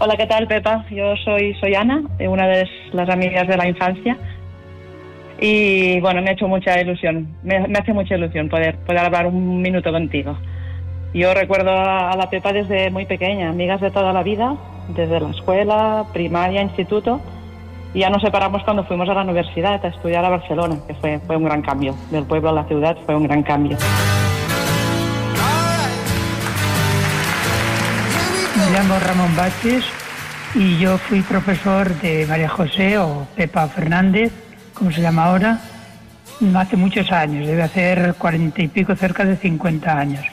Hola, ¿qué tal, Pepa? Yo soy Ana, una de las amigas de la infancia. Y bueno, me ha hecho mucha ilusión, me hace mucha ilusión poder hablar un minuto contigo. Yo recuerdo a la Pepa desde muy pequeña, amigas de toda la vida, desde la escuela, primaria, instituto. Y ya nos separamos cuando fuimos a la universidad a estudiar a Barcelona, que fue un gran cambio. Del pueblo a la ciudad fue un gran cambio. Me llamo Ramón Vázquez y yo fui profesor de María José o Pepa Fernández, como se llama ahora, hace muchos años, debe hacer 40 y pico, cerca de 50 años.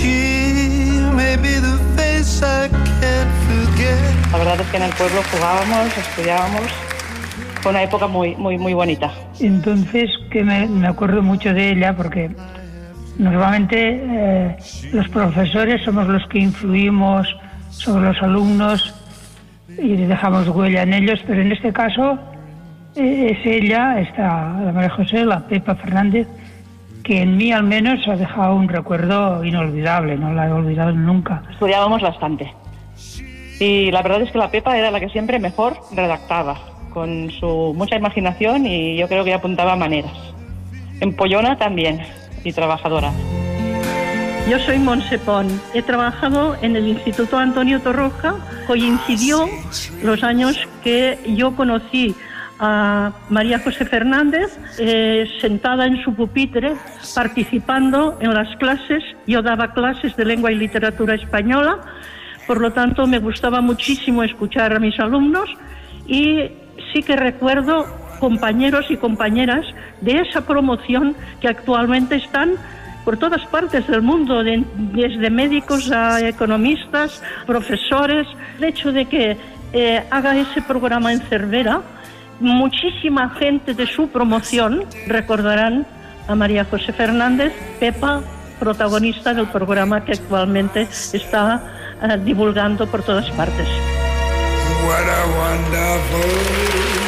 La verdad es que en el pueblo jugábamos, estudiábamos, fue una época muy bonita. Entonces, que me acuerdo mucho de ella porque normalmente los profesores somos los que influimos sobre los alumnos y dejamos huella en ellos, pero en este caso es ella, la María José, la Pepa Fernández, que en mí al menos ha dejado un recuerdo inolvidable, no la he olvidado nunca. Estudiábamos bastante y la verdad es que la Pepa era la que siempre mejor redactaba, con su mucha imaginación, y yo creo que apuntaba maneras. Empollona también y trabajadora. Yo soy Montse Pont. He trabajado en el Instituto Antonio Torroja. Coincidió los años que yo conocí a María José Fernández, sentada en su pupitre, participando en las clases. Yo daba clases de lengua y literatura española, por lo tanto me gustaba muchísimo escuchar a mis alumnos, y sí que recuerdo compañeros y compañeras de esa promoción que actualmente están por todas partes del mundo, desde médicos a economistas, profesores. El hecho de que haga ese programa en Cervera, muchísima gente de su promoción recordarán a María José Fernández, Pepa, protagonista del programa que actualmente está divulgando por todas partes.